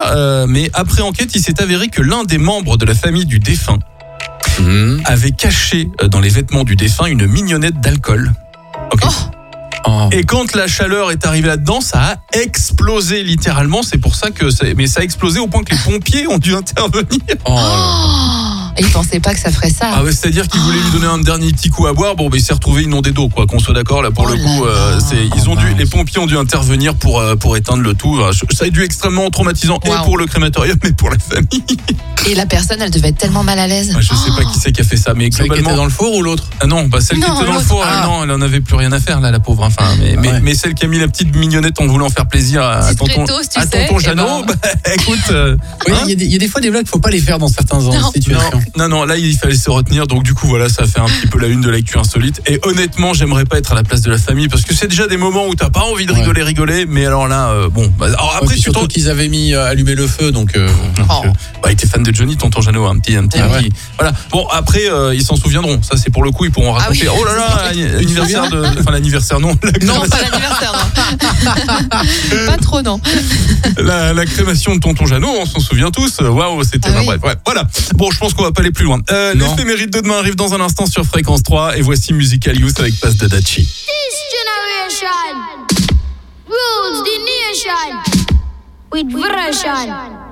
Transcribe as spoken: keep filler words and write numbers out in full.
euh, mais après enquête, il s'est avéré que l'un des membres de la famille du défunt mmh. avait caché dans les vêtements du défunt une mignonnette d'alcool. Ok. Oh. Oh. Et quand la chaleur est arrivée là-dedans, ça a explosé littéralement. C'est pour ça que, ça, mais ça a explosé au point que les pompiers ont dû intervenir. Oh. Et il pensait pas que ça ferait ça. Ah ouais, c'est-à-dire qu'il voulait lui donner un dernier petit coup à boire. Bon, bah, il s'est retrouvé inondé d'eau, quoi. Qu'on soit d'accord là pour oh le coup. Euh, c'est, ils ont dû, les pompiers ont dû intervenir pour euh, pour éteindre le tout. Ça a dû extrêmement traumatisant wow. et pour le crématorium, mais pour la famille. Et la personne, elle devait être tellement mal à l'aise. Ah, je sais pas qui c'est qui a fait ça, mais celle globalement. Qui était dans le four ou l'autre? Ah non, bah celle non, qui était dans l'autre. le four, Ah. non, elle en avait plus rien à faire là, la pauvre. Enfin, mais mais, ouais. mais celle qui a mis la petite mignonnette en voulant faire plaisir à, à tonton, toast, tu à tonton sais, Jeannot. ben... Bah, écoute, euh, oui, il hein y, y a des fois des blagues, faut pas les faire dans certaines non. situations. Non, non, là il fallait se retenir. Donc du coup voilà, ça fait un petit peu la une de l'actu insolite. Et honnêtement, j'aimerais pas être à la place de la famille parce que c'est déjà des moments où t'as pas envie de rigoler, ouais. rigoler. Mais alors là, euh, bon, bah, alors après ouais, surtout qu'ils avaient mis euh, allumé le feu, donc. Euh... Oh. Bah, il était fan de Johnny, tonton Jeannot, un petit, un petit, ah, un petit. Ouais. Voilà. Bon, après euh, ils s'en souviendront. Ça c'est pour le coup, ils pourront raconter. Ah, oui. Oh là là, l'anniversaire de, enfin l'anniversaire non. La non, pas l'anniversaire. Non. Pas trop non. La, la crémation de tonton Jeannot, on s'en souvient tous. Waouh, c'était. Ah, oui. Bref, ouais, voilà. Bon, je pense qu'on va pas aller plus loin. Euh, l'éphéméride de demain arrive dans un instant sur Fréquence trois et voici Musical Youth avec Pass de Dachi. This generation rules the nation with version.